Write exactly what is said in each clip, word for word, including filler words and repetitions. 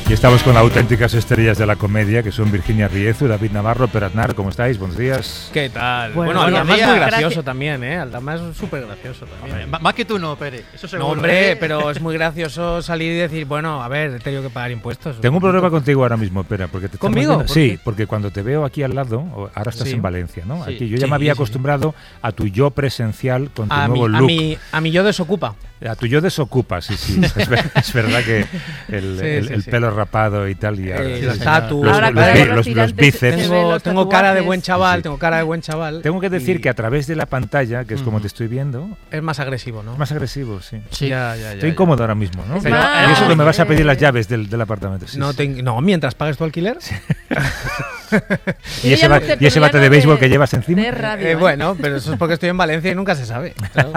Y estamos con las auténticas estrellas de la comedia, que son Virginia Riezu, David Navarro, Pere Aznar. ¿Cómo estáis? Buenos días. ¿Qué tal? Bueno, Bueno, Aldama es muy días. gracioso también, ¿eh? Aldama es súper gracioso también. Hombre, más que tú no, Pere. Eso seguro. No, hombre, ¿eh? pero es muy gracioso salir y decir, bueno, a ver, he tenido que pagar impuestos. Tengo un problema contigo ahora mismo, Pere, porque te estamos ¿Conmigo? viendo- ¿Por Sí, qué? porque cuando te veo aquí al lado, ahora estás Sí. en Valencia, ¿no? Sí. Aquí yo ya Sí, me había sí, sí. acostumbrado a tu yo presencial con tu A mi, nuevo a, look. mi, a mi yo desocupa. A tu yo desocupa, sí, sí. Es, ver- es verdad que el, Sí, el- sí, el sí. pelo rapado y tal. Y ahora- Eh, sí, el sí. tatu. Los, Ahora, los claro, bi- con los- los los tirantes bíceps. se ven Tengo, los tengo cara de tatuajes. buen chaval, Sí, sí. tengo cara de buen chaval. Tengo que decir y que a través de la pantalla, que es como Ujú. te estoy viendo, es más agresivo, ¿no? es más agresivo, sí. Sí. Ya, ya, ya, Estoy ya. incómodo ahora mismo, ¿no? Es Pero- más, y eso que me vas a pedir las eh, llaves del, del apartamento. Sí, No, sí. te- no, mientras pagues tu alquiler. ¿Y ese, ba- y ese bate de béisbol que llevas encima? De radio, Eh, ¿eh? bueno, pero eso es porque estoy en Valencia y nunca se sabe. Claro.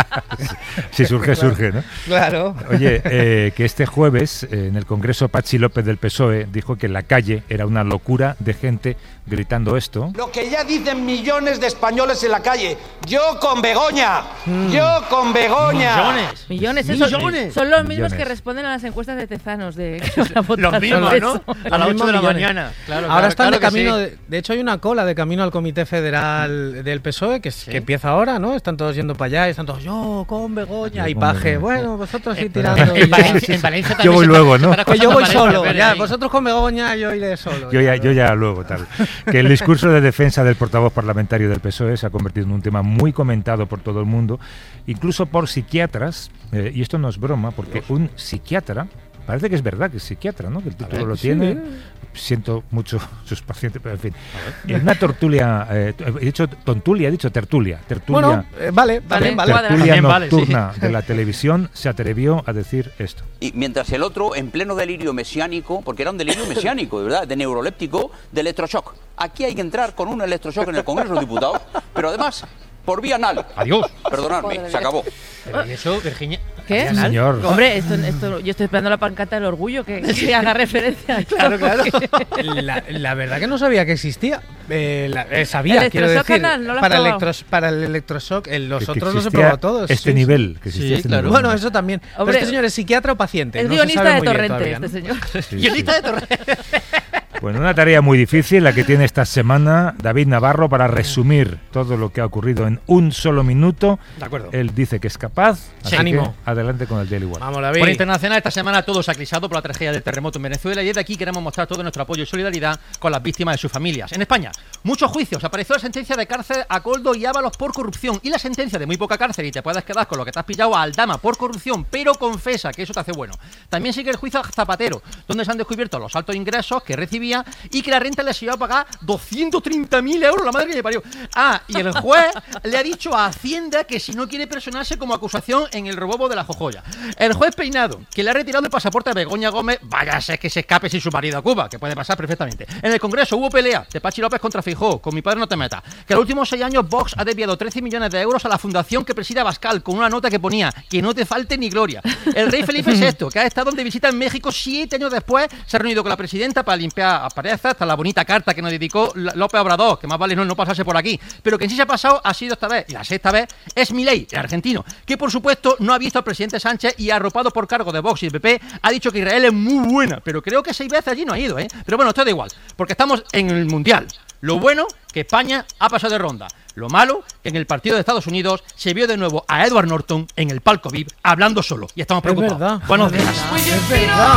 Si surge, surge, ¿no? Claro. Oye, eh, que este jueves eh, en el Congreso Patxi López del P S O E dijo que la calle era una locura de gente gritando esto. Lo que ya dicen millones de españoles en la calle. Yo con Begoña. Yo con Begoña. Millones. Millones, eso, Millones. son los mismos Millones. que responden a las encuestas de Tezanos de Los mismos, ¿no? A las ocho de la mañana. Claro, Ahora están de claro que camino, sí. de, de hecho hay una cola de camino al Comité Federal del P S O E que, es- Sí. que empieza ahora, ¿no? Están todos yendo para allá y están todos yo con Begoña Yo y con Paje. Begoña. Bueno, vosotros sí Eh, tirando. En ya. Valencia, en Valencia también Yo voy se luego, está- ¿no? se está Que yo acosando voy Valencia, solo, Pere, ya, ahí. vosotros con Begoña, yo iré solo. Yo ya, ya, yo ya luego, tal. Que el discurso de defensa del portavoz parlamentario del P S O E se ha convertido en un tema muy comentado por todo el mundo, incluso por psiquiatras, eh, y esto no es broma, porque un psiquiatra, parece que es verdad que es psiquiatra, ¿no? Que el título ver, lo sí. tiene. Siento mucho sus pacientes, pero en fin. En una tertulia, eh, he dicho tontulia, he dicho tertulia, tertulia. Bueno, eh, vale, también vale. cuadra. tertulia También vale, sí. nocturna de la televisión se atrevió a decir esto. Y mientras el otro, en pleno delirio mesiánico, porque era un delirio mesiánico, de verdad, de neuroléptico, de electroshock. Aquí hay que entrar con un electroshock en el Congreso de los Diputados, pero además por vía anal. Adiós. Perdonadme, se acabó. Pero ¿y eso, Virginia? ¿Qué? Sí, señor. Hombre, esto, esto, yo estoy esperando la pancarta del orgullo que, que haga referencia a esto, Claro, claro. porque- La, la verdad que no sabía que existía. Eh, la- eh, sabía, ¿El quiero electroshock decir. anal no lo has para, probado? electros, para el electroshock, eh, los Que- que otros los he existía probado todos. Este sí, nivel, que existía Sí, este claro. nivel. Bueno, eso también. Pero Hombre, este señor es psiquiatra o paciente. Es No se guionista sabe de muy bien Torrente, todavía, ¿no? este señor. Sí, sí. Guionista de Torrente. Bueno, una tarea muy difícil la que tiene esta semana David Navarro para resumir todo lo que ha ocurrido en un solo minuto. De acuerdo. Él dice que es capaz. Así Ánimo. que adelante con el Daily One. Vamos, David. Por internacional, esta semana todo se ha eclipsado por la tragedia del terremoto en Venezuela y desde aquí queremos mostrar todo nuestro apoyo y solidaridad con las víctimas y sus familias. En España, muchos juicios. Apareció la sentencia de cárcel a Coldo y Ábalos por corrupción y la sentencia de muy poca cárcel y te puedes quedar con lo que te has pillado a Aldama por corrupción, pero confesa que eso te hace bueno. También sigue el juicio a Zapatero, donde se han descubierto los altos ingresos que recibía y que la renta le iba a pagar doscientos treinta mil euros, la madre que le parió. Ah, y el juez le ha dicho a Hacienda que si no quiere personarse como acusación en el robo de la jojoya. El juez Peinado, que le ha retirado el pasaporte a Begoña Gómez, vaya a ser que se escape sin su marido a Cuba, que puede pasar perfectamente. En el Congreso hubo pelea de Pachi López contra Feijóo, con mi padre no te metas. Que en los últimos seis años Vox ha desviado trece millones de euros a la fundación que preside Abascal, con una nota que ponía que no te falte ni gloria. El rey Felipe sexto, que ha estado de visita en México siete años después, se ha reunido con la presidenta para limpiar asperezas, hasta la bonita carta que nos dedicó López Obrador, que más vale no, no pasarse por aquí, pero que en sí se ha pasado ha sido esta vez, y la sexta vez es Milei, el argentino, que por supuesto no ha visto al presidente Sánchez y arropado por cargo de Vox y el P P, ha dicho que Israel es muy buena, pero creo que seis veces allí no ha ido, ¿eh? Pero bueno, esto da igual, porque estamos en el Mundial. Lo bueno, que España ha pasado de ronda. Lo malo, que en el partido de Estados Unidos se vio de nuevo a Edward Norton en el palco V I P hablando solo, y estamos Es preocupados. verdad. Buenos días. Es verdad.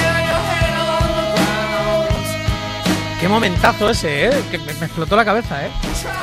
Qué momentazo ese, ¿eh? Que me, me explotó la cabeza, ¿eh?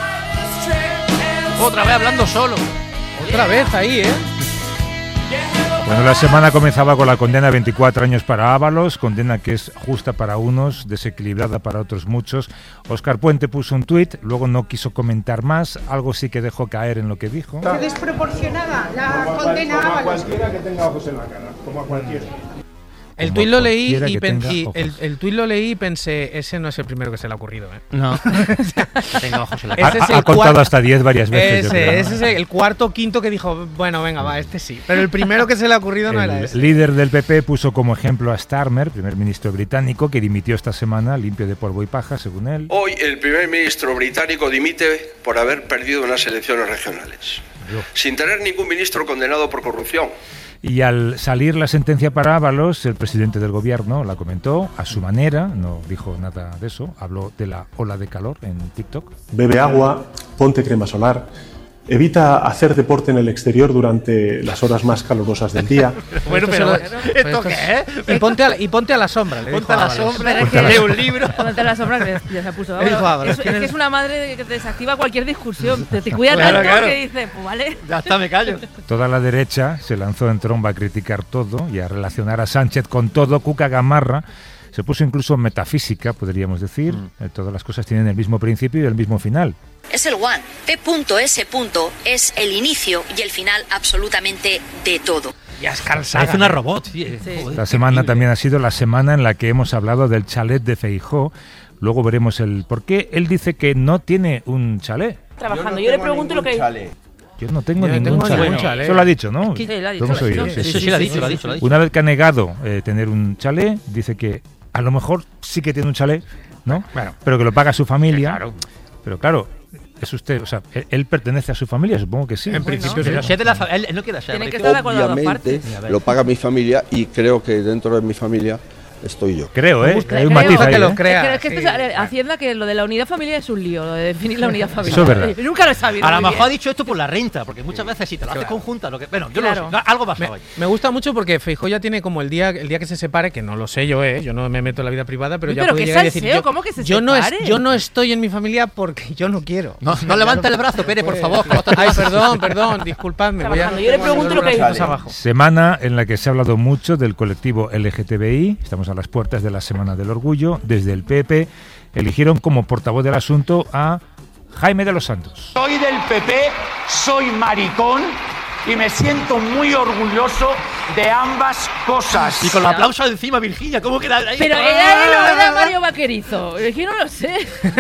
Otra vez hablando solo. Otra vez ahí, ¿eh? Bueno, la semana comenzaba con la condena a veinticuatro años para Ábalos, condena que es justa para unos, desequilibrada para otros muchos. Óscar Puente puso un tuit, luego no quiso comentar más, algo sí que dejó caer en lo que dijo. Desproporcionada la condena a Ábalos. que tenga ojos en la cara, como a cualquiera. El Como tuit lo leí cualquiera y, que pen- tenga y ojos. el, el tuit lo leí y pensé, ese no es el primero que se le ha ocurrido, ¿eh? No. Tengo ojos en la Ha, Ese es ha- ha el contado cuar- hasta diez varias veces. yo Ese, creo, ¿no? ese es el cuarto o quinto que dijo, bueno, venga, va, este sí. Pero el primero que se le ha ocurrido no era El ese. líder del P P puso como ejemplo a Starmer, primer ministro británico, que dimitió esta semana limpio de polvo y paja, según él. Hoy el primer ministro británico dimite por haber perdido unas elecciones regionales, sin tener ningún ministro condenado por corrupción. Y al salir la sentencia para Ábalos, el presidente del gobierno la comentó a su manera, no dijo nada de eso, habló de la ola de calor en TikTok. Bebe agua, ponte crema solar, evita hacer deporte en el exterior durante las horas más calurosas del día. Bueno, pero ¿esto qué es? Y ponte a, y ponte a la sombra. Le ponte a la sombra, es que lee un libro. Ponte a la sombra, que ya se puso. Es, bueno, es, es que es una madre que desactiva cualquier discusión. Te, te cuida Claro, tanto claro. que dice, pues vale. Ya está, me callo. Toda la derecha se lanzó en tromba a criticar todo y a relacionar a Sánchez con todo. Cuca Gamarra se puso incluso metafísica, podríamos decir. Mm. Eh, todas las cosas tienen el mismo principio y el mismo final. Es el one. P.S. es el inicio y el final absolutamente de todo. Ya es cansada. Es una robot. Sí. Sí. Joder, La semana increíble. también ha sido la semana en la que hemos hablado del chalet de Feijóo. Luego veremos el por qué. Él dice que no tiene un chalet. Trabajando. Yo, yo le pregunto lo que... Chalet. Yo no tengo Yo no ningún tengo chalet. ningún chalet. Eso lo ha dicho, ¿no? Sí, lo ha dicho. Lo hemos oído, Sí, sí. Sí, sí, sí, lo ha sí, dicho, sí, lo ha sí. dicho, lo ha dicho. Una vez que ha negado eh, tener un chalet, dice que a lo mejor sí que tiene un chalet, ¿no? Bueno. Pero que lo paga su familia. Claro. Pero claro, es usted, o sea, él, él pertenece a su familia, supongo que sí. En principio Pero sí. si es de la fa- él, él no quiere ser. Tiene que porque- estar de acuerdo a las dos Obviamente partes. lo paga mi familia y creo que dentro de mi familia estoy yo. Creo, ¿eh? gusta- Hay un creo matiz que ahí, lo ¿eh? crea. Es que, es que esto sí. es- Hacienda, que lo de la unidad familiar es un lío, lo de definir la unidad familiar. Eso es verdad. Yo nunca lo he sabido. A lo muy mejor ha bien. dicho esto por la renta, porque muchas veces si te lo haces Claro. conjunta, lo que, bueno, yo Claro. no lo sé, algo Me, pasó ahí. me gusta mucho porque Feijóo ya tiene como el día el día que se separe, que no lo sé yo, eh, yo no me meto en la vida privada, pero Uy, ya pero puede qué llegar y decir, salseo, yo, ¿cómo que se yo no es, separe? yo no estoy en mi familia porque yo no quiero. No, O sea, no ya levanta no- el brazo, Pere, por puede. favor. que no te- Ay, perdón, perdón, disculpadme. Voy a, Trabajando. Yo le pregunto lo que Manos dice. abajo. Semana en la que se ha hablado mucho del colectivo L G T B I. Estamos a las puertas de la Semana del Orgullo. Desde el P P eligieron como portavoz del asunto a Jaime de los Santos. Soy del P P, soy maricón y me siento muy orgulloso de ambas cosas. Y con los aplausos encima, Virginia, ¿cómo queda ahí? Pero era él o era Mario Vaquerizo. Es que no lo sé.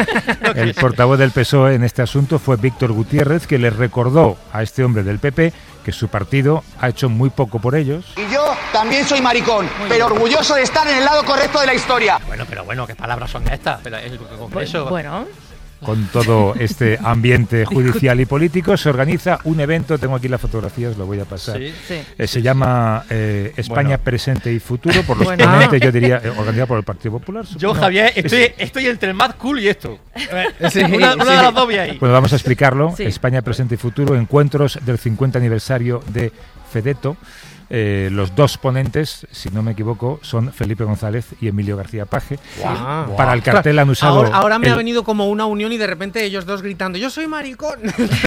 El portavoz del P S O E en este asunto fue Víctor Gutiérrez, que les recordó a este hombre del P P que su partido ha hecho muy poco por ellos. Y yo también soy maricón, pero orgulloso de estar en el lado correcto de la historia. Bueno, pero bueno, ¿qué palabras son estas? Pero el Congreso... Bueno, Con todo este ambiente judicial y político, se organiza un evento, tengo aquí las fotografías, lo voy a pasar. Sí. sí. Eh, se llama eh, España Bueno. Presente y Futuro, por los Bueno. ponentes, yo diría, eh, organizado por el Partido Popular. Yo, supongo. Javier, Es- estoy, estoy entre el Mad Cool y esto. Sí, una una sí. de las dos vi ahí. Bueno, vamos a explicarlo. Sí. España Presente y Futuro, encuentros del cincuenta aniversario de Fedeto. Eh, los dos ponentes, si no me equivoco, son Felipe González y Emilio García Paje. Guau. Para el cartel han usado... Ahora, ahora me el- ha venido como una unión y de repente ellos dos gritando, yo soy maricón.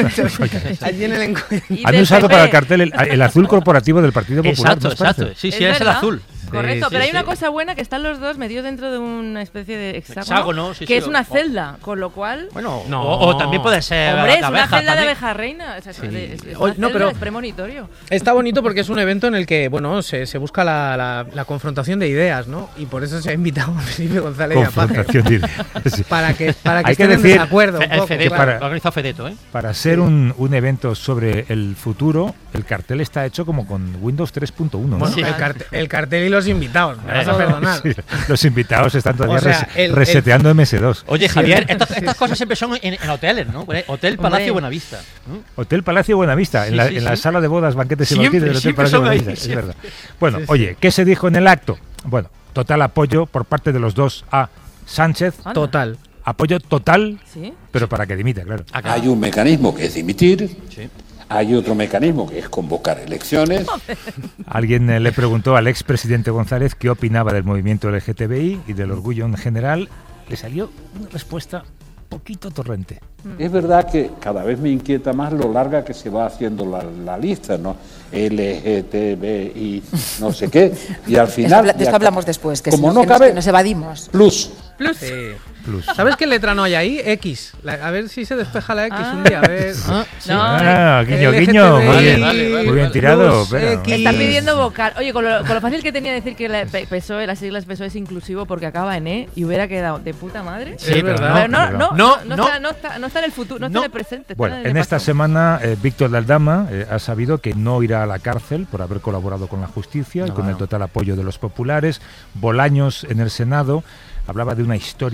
Allí en el encuentro. Y Han del usado P P. para el cartel el, el azul corporativo del Partido Popular. Exacto, ¿no os parece? exacto. Sí, sí, ¿Es es el verdad? azul. Correcto, Sí, pero hay sí, una sí. cosa buena, que están los dos metidos dentro de una especie de hexágono, Hexágono, sí, que sí, es una o- celda, con lo cual... Bueno, No. o, o también puede ser Hombre, de es una abeja celda de también. abeja reina. O sea, es- es- es una Oye, no, celda, pero- es premonitorio. Está bonito porque es un evento en el que, bueno, se, se busca la, la- la confrontación de ideas, ¿no? Y por eso se ha invitado a Felipe González y a Paje. Confrontación de ideas. Sí. Para que, para que Hay que estén en decir- desacuerdo un El poco, Fedeto, claro. para- lo ha organizado Fedeto, ¿eh? Para ser un, un evento sobre el futuro, el cartel está hecho como con Windows tres punto uno. ¿no? Bueno, Sí. el, carte- el cartel y los invitados, me vas a Eh, perdonar. Sí, los invitados están todavía O sea, res- el- reseteando M S dos. Oye, Javier, estas, estas cosas siempre son en, en hoteles, ¿no? Hotel Palacio Hombre. Buenavista. ¿no? Hotel Palacio Buenavista, en, Sí, la, sí, en la sí. sala de bodas, banquetes y Siempre, banquetes del Hotel siempre Palacio son ahí, Buenavista, es siempre. verdad. Bueno, Sí, sí. oye, ¿qué se dijo en el acto? Bueno, total apoyo por parte de los dos a Sánchez, Anda. Total. apoyo total, ¿Sí? pero para que dimita, claro. Acá. Hay un mecanismo que es dimitir, Sí. hay otro mecanismo que es convocar elecciones. Alguien eh, le preguntó al expresidente González qué opinaba del movimiento L G T B I y del orgullo en general. Le salió una respuesta poquito torrente. Es verdad que cada vez me inquieta más lo larga que se va haciendo la, la lista, ¿no? L G T B I, no sé qué, y al final... De esto hablamos después, que, como si no que nos, cabe, que nos evadimos. plus. Plus. Sí. Plus. ¿Sabes qué letra no hay ahí? X. La- a ver si se despeja la X Ah. un día. A ver. Ah, Sí. no, Ah, guiño, L G T B I, guiño. Muy bien, vale, vale, muy bien vale. tirado. Plus, pero- X. Está pidiendo vocal. Oye, con lo, con lo fácil que tenía decir que la P- PSOE, las siglas PSOE es inclusivo porque acaba en E y hubiera quedado de puta madre. Sí, es verdad. Pero no, no, No, no, no. no, está, no, está, no está en el futuro, no, está en el presente. Está Bueno, en, el en esta pasado. semana eh, Víctor de Aldama eh, ha sabido que no irá a la cárcel por haber colaborado con la justicia y con el total apoyo de los populares. Bolaños en el Senado hablaba de una historia de amor.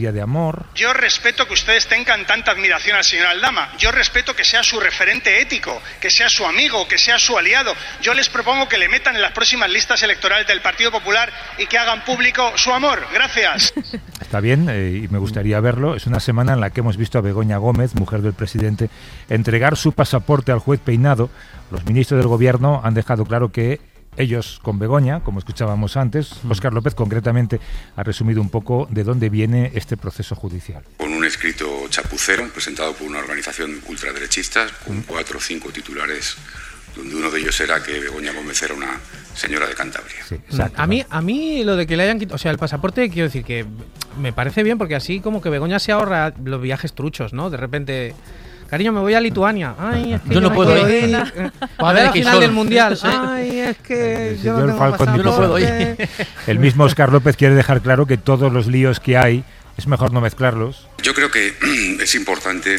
amor. Yo respeto que ustedes tengan tanta admiración al señor Aldama. Yo respeto que sea su referente ético, que sea su amigo, que sea su aliado. Yo les propongo que le metan en las próximas listas electorales del Partido Popular y que hagan público su amor. Gracias. Está bien, eh, y me gustaría verlo. Es una semana en la que hemos visto a Begoña Gómez, mujer del presidente, entregar su pasaporte al juez Peinado. Los ministros del gobierno han dejado claro que ellos con Begoña, como escuchábamos antes, mm. Óscar López concretamente ha resumido un poco de dónde viene este proceso judicial. Con un escrito chapucero presentado por una organización ultraderechista con mm. cuatro o cinco titulares, donde uno de ellos era que Begoña Gómez era una señora de Cantabria. Sí, exacto, a mí, a mí lo de que le hayan quitado, o sea, el pasaporte, quiero decir que me parece bien porque así como que Begoña se ahorra los viajes truchos, ¿no? De repente, cariño, me voy a Lituania. Ay, es que yo, yo no puedo ir. ir. A ver la final del mundial. Sí. Ay, es que yo no, yo no puedo ir. El mismo Óscar López quiere dejar claro que todos los líos que hay es mejor no mezclarlos. Yo creo que es importante,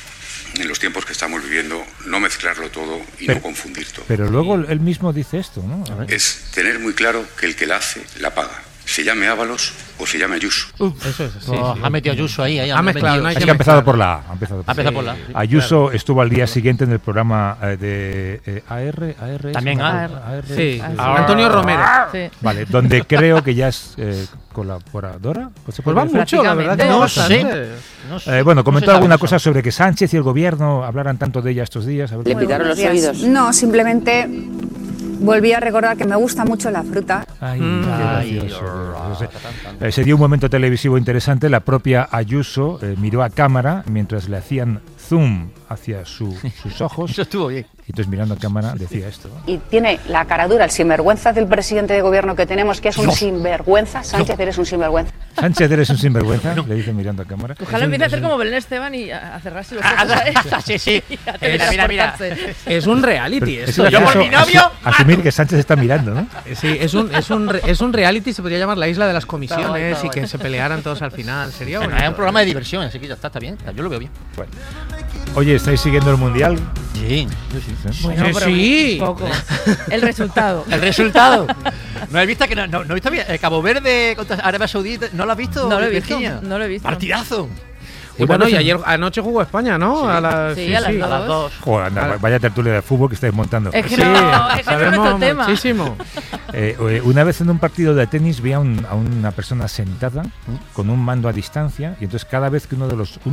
en los tiempos que estamos viviendo, no mezclarlo todo y pero, no confundir todo. Pero luego él mismo dice esto, ¿no? Es tener muy claro que el que la hace, la paga. Se llame Ábalos o se llame Ayuso. Uf, eso es, sí, oh, sí, ha metido Ayuso ahí. ahí ha mezclado. No es que ha empezado por la A. Ha empezado por, ha empezado por la A. Ayuso claro. estuvo al día siguiente en el programa eh, de eh, A R. A R También A R. A R sí. A R. Antonio Romero. Sí. Vale, donde creo que ya es eh, colaboradora. Pues, pues va mucho, la verdad. No sé. No sé. Eh, bueno, comentó no alguna cosa sobre que Sánchez y el gobierno hablaran tanto de ella estos días. A ver, ¿le picaron los oídos? No, simplemente volví a recordar que me gusta mucho la fruta. Ay, mm. qué gracioso. Eh, se dio un momento televisivo interesante. La propia Ayuso eh, miró a cámara mientras le hacían zoom hacia su, sus ojos. Eso estuvo bien. Y entonces mirando a cámara decía esto. Y tiene la cara dura, el sinvergüenza del presidente de gobierno que tenemos, que es un no. sinvergüenza. Sánchez, no. eres un sinvergüenza. Sánchez, eres un sinvergüenza, no. le dice mirando a cámara. Ojalá empiece a hacer como Belén Esteban y a cerrarse los ojos. Sí, sí. Es, mira, mira. Es un reality. Es yo por mi novio. Asumir que Sánchez está mirando, ¿no? Sí, es un, es un, es un reality, se podría llamar la isla de las comisiones está, está, y que se pelearan todos al final. Sería bueno. Es un programa de diversión, así que ya está, está bien. Yo lo veo bien. Bueno. Oye, ¿estáis siguiendo el Mundial? Sí, yo sí. ¿sí? Bueno, pero sí. Poco. El resultado. El resultado. No he visto que no, no, no he visto bien. Cabo Verde contra Arabia Saudita, ¿no lo has visto? No lo he visto. No lo he visto. Partidazo. Y bueno, y ayer anoche jugó España, ¿no? Sí, a las, sí, sí, a las, sí. A las dos. Joder, anda, vaya tertulia de fútbol que estáis montando. Es que sí, no, es que sabemos es tema. muchísimo. Eh, una vez en un partido de tenis vi a, un, a una persona sentada con un mando a distancia y entonces cada vez que uno de los